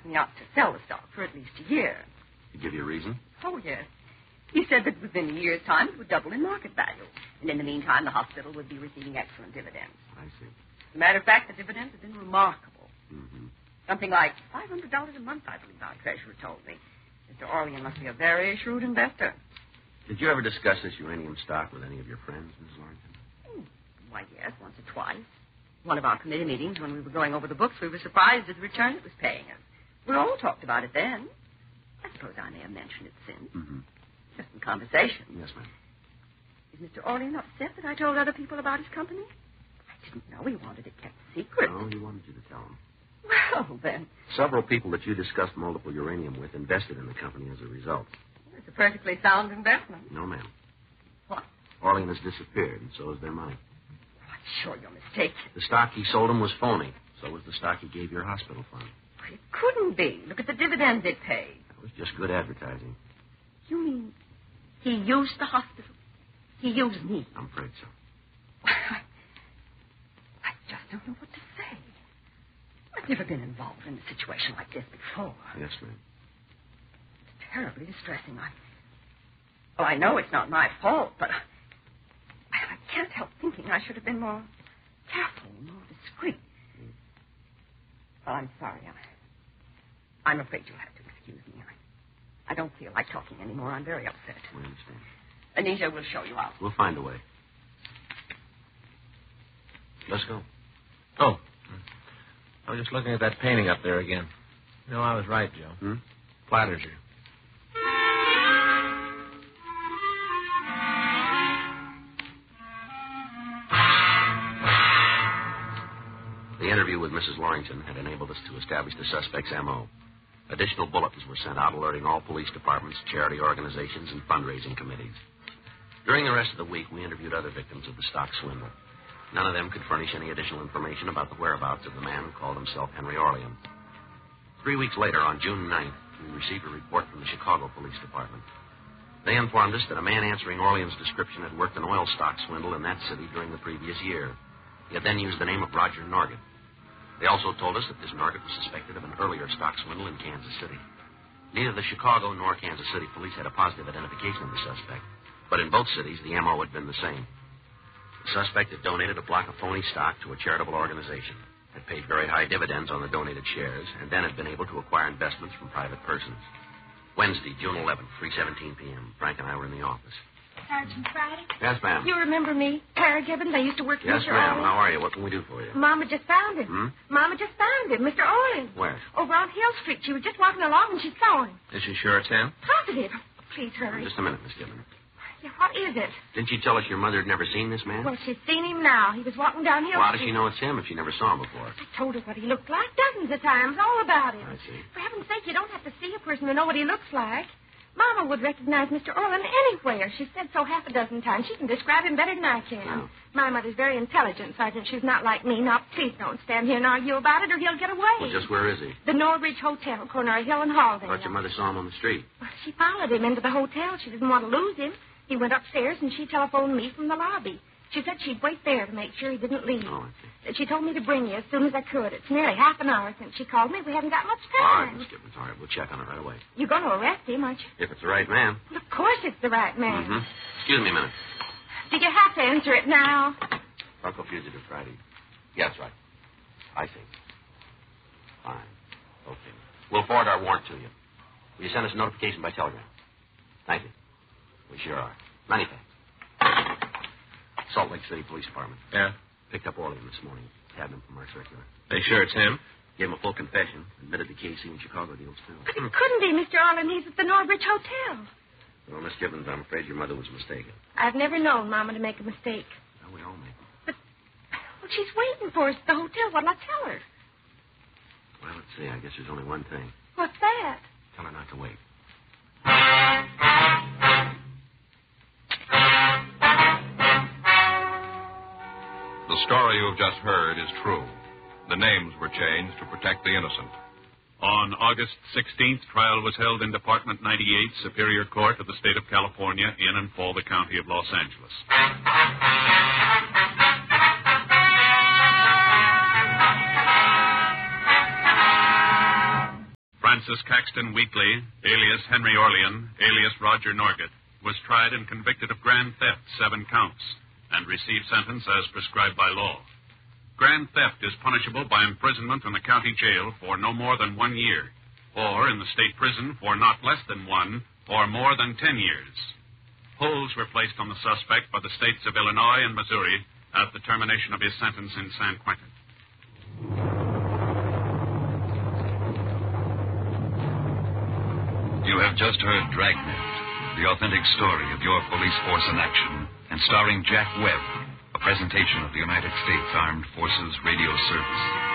me not to sell the stock for at least a year. Did he give you a reason? Oh, yes. He said that within a year's time it would double in market value. And in the meantime, the hospital would be receiving excellent dividends. I see. As a matter of fact, the dividends have been remarkable. Mm-hmm. Something like $500 a month, I believe our treasurer told me. Mr. Orlean must be a very shrewd investor. Did you ever discuss this uranium stock with any of your friends, Mrs. Lawrence? Why, yes, once or twice. One of our committee meetings, when we were going over the books, we were surprised at the return it was paying us. We all talked about it then. I suppose I may have mentioned it since. Mm-hmm. Just in conversation. Yes, ma'am. Is Mr. Orlean upset that I told other people about his company? I didn't know he wanted it kept secret. No, he wanted you to tell him. Well, then. Several people that you discussed multiple uranium with invested in the company as a result. It's a perfectly sound investment. No, ma'am. What? Orlean has disappeared, and so has their money. I'm sure you're mistaken. The stock he sold him was phony. So was the stock he gave your hospital fund. It couldn't be. Look at the dividends it paid. That was just good advertising. You mean he used the hospital? He used me? I'm afraid so. I just don't know what to say. I've never been involved in a situation like this before. Yes, ma'am. It's terribly distressing. I know it's not my fault, but I can't help thinking I should have been more careful, more discreet. Well, I'm sorry. I'm afraid you'll have to excuse me. I don't feel like talking anymore. I'm very upset. We understand. Anita will show you out. We'll find a way. Let's go. Oh. I was just looking at that painting up there again. You know, I was right, Joe. Flatters you. The interview with Mrs. Lawrington had enabled us to establish the suspect's M.O. Additional bulletins were sent out alerting all police departments, charity organizations, and fundraising committees. During the rest of the week, we interviewed other victims of the stock swindle. None of them could furnish any additional information about the whereabouts of the man who called himself Henry Orlean. 3 weeks later, on June 9th, we received a report from the Chicago Police Department. They informed us that a man answering Orlean's description had worked an oil stock swindle in that city during the previous year. He had then used the name of Roger Norgett. They also told us that this Norgett was suspected of an earlier stock swindle in Kansas City. Neither the Chicago nor Kansas City police had a positive identification of the suspect, but in both cities, the M.O. had been the same. The suspect had donated a block of phony stock to a charitable organization, had paid very high dividends on the donated shares, and then had been able to acquire investments from private persons. Wednesday, June 11th, 3:17 p.m. Frank and I were in the office. Sergeant Friday? Yes, ma'am. You remember me? Clara Gibbons. I used to work for Yes, Mr. ma'am. Orlean. How are you? What can we do for you? Mama just found him. Mama just found him. Mr. Orlean. Where? Over on Hill Street. She was just walking along and she saw him. Is she sure it's him? Positive. Please hurry. Just a minute, Miss Gibbons. Yeah, what is it? Didn't you tell us your mother had never seen this man? Well, she's seen him now. He was walking down Hill Well, how does Street. she know it's him if she never saw him before? I told her what he looked like dozens of times, all about him. I see. For heaven's sake, you don't have to see a person to know what he looks like. Mama would recognize Mr. Orlean anywhere. She's said so half a dozen times. She can describe him better than I can. Oh. My mother's very intelligent, Sergeant. She's not like me. Now, please don't stand here and argue about it or he'll get away. Well, just where is he? The Norridge Hotel, corner of Hill and Halldale. I thought your mother saw him on the street. Well, she followed him into the hotel. She didn't want to lose him. He went upstairs and she telephoned me from the lobby. She said she'd wait there to make sure he didn't leave. Oh, I see. She told me to bring you as soon as I could. It's nearly half an hour since she called me. We haven't got much All right, time. Miss Gibbons. All right, we'll check on it right away. You're going to arrest him, aren't you? If it's the right man. Well, of course it's the right man. Mm-hmm. Excuse me a minute. Do you have to answer it now? Uncle Fugitive Friday. Yeah, that's right. I see. Fine. Okay. We'll forward our warrant to you. Will you send us a notification by telegram? Thank you. We sure are. Many thanks. Salt Lake City Police Department. Yeah? Picked up Orlean this morning. Tabbed him from our circular. They sure it's him? Gave him a full confession. Admitted the KC and Chicago deals, too. But it couldn't be Mr. Orlean. He's at the Norridge Hotel. Well, Miss Gibbons, I'm afraid your mother was mistaken. I've never known Mama to make a mistake. Well, we all make them. Well, she's waiting for us at the hotel. What'll I tell her? Well, let's see. I guess there's only one thing. What's that? Tell her not to wait. The story you've just heard is true. The names were changed to protect the innocent. On August 16th, trial was held in Department 98, Superior Court of the State of California, in and for the County of Los Angeles. Francis Caxton Wheatley, alias Henry Orlean, alias Roger Norgett, was tried and convicted of grand theft, 7 counts, and received sentence as prescribed by law. Grand theft is punishable by imprisonment in the county jail for no more than 1 year, or in the state prison for not less than 1 or more than 10 years. Holds were placed on the suspect by the states of Illinois and Missouri at the termination of his sentence in San Quentin. You have just heard Dragnet, the authentic story of your police force in action, and starring Jack Webb, a presentation of the United States Armed Forces Radio Service.